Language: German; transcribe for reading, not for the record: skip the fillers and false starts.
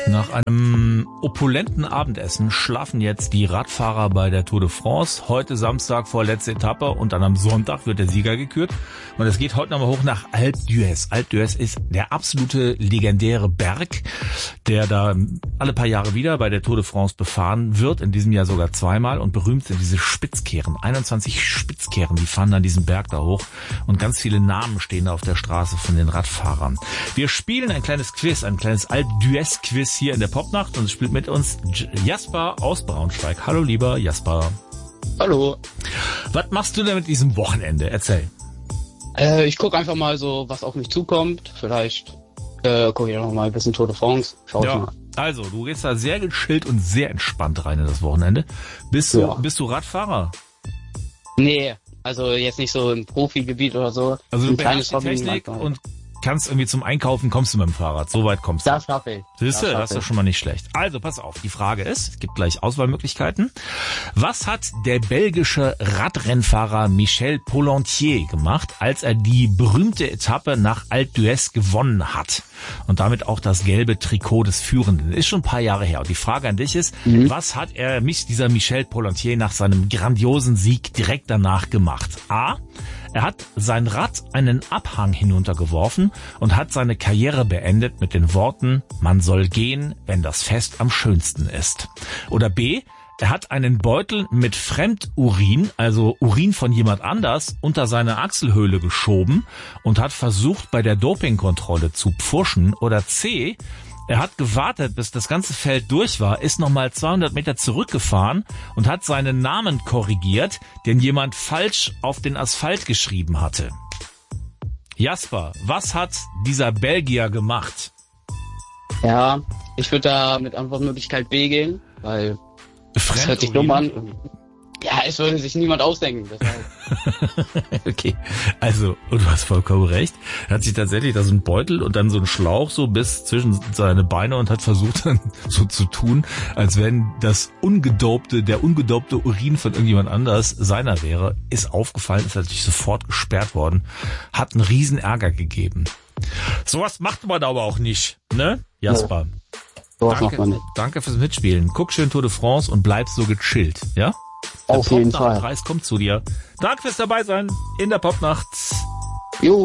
Nach einem opulenten Abendessen schlafen jetzt die Radfahrer bei der Tour de France. Heute Samstag vorletzte Etappe und dann am Sonntag wird der Sieger gekürt. Und es geht heute nochmal hoch nach Alpe d'Huez. Alpe d'Huez ist der absolute legendäre Berg, der da alle paar Jahre wieder bei der Tour de France befahren wird. In diesem Jahr sogar zweimal. Und berühmt sind diese Spitzkehren. 21 Spitzkehren, die fahren dann diesen Berg da hoch. Und ganz viele Namen stehen da auf der Straße von den Radfahrern. Wir spielen ein kleines Quiz, ein kleines Alpe d'Huez Quiz hier in der Popnacht und es spielt mit uns Jasper aus Braunschweig. Hallo lieber Jasper. Hallo. Was machst du denn mit diesem Wochenende? Erzähl. Ich gucke einfach mal so, was auf mich zukommt. Vielleicht gucke ich auch noch mal ein bisschen Tour de France. Schau ich mal. Also, du gehst da sehr gechillt und sehr entspannt rein in das Wochenende. Bist du Radfahrer? Nee, also jetzt nicht so im Profigebiet oder so. Also du ein kleines beherrschst die Technik und kannst irgendwie zum Einkaufen, kommst du mit dem Fahrrad. So weit kommst du. Das schaffe ich. Siehst du, das ist doch schon mal nicht schlecht. Also, pass auf, die Frage ist, es gibt gleich Auswahlmöglichkeiten. Was hat der belgische Radrennfahrer Michel Pollentier gemacht, als er die berühmte Etappe nach Alpe d'Huez gewonnen hat? Und damit auch das gelbe Trikot des Führenden. Ist schon ein paar Jahre her. Und die Frage an dich ist, was hat dieser Michel Pollentier nach seinem grandiosen Sieg direkt danach gemacht? A. Er hat sein Rad einen Abhang hinuntergeworfen und hat seine Karriere beendet mit den Worten, man soll gehen, wenn das Fest am schönsten ist. Oder B. Er hat einen Beutel mit Fremdurin, also Urin von jemand anders, unter seine Achselhöhle geschoben und hat versucht, bei der Dopingkontrolle zu pfuschen. Oder C. Er hat gewartet, bis das ganze Feld durch war, ist nochmal 200 Meter zurückgefahren und hat seinen Namen korrigiert, den jemand falsch auf den Asphalt geschrieben hatte. Jasper, was hat dieser Belgier gemacht? Ja, ich würde da mit Antwortmöglichkeit B gehen, weil das hört sich dumm an. Ja, es würde sich niemand ausdenken. Okay, also, und du hast vollkommen recht. Er hat sich tatsächlich da so einen Beutel und dann so einen Schlauch so bis zwischen seine Beine und hat versucht dann so zu tun, als wenn der ungedopte Urin von irgendjemand anders seiner wäre. Ist aufgefallen, ist natürlich sofort gesperrt worden. Hat einen riesen Ärger gegeben. Sowas macht man aber auch nicht, ne, Jasper? Ja. Danke fürs Mitspielen. Guck schön Tour de France und bleib so gechillt, ja? Auf jeden Fall. Der Preis kommt zu dir. Danke fürs Dabeisein in der Popnacht.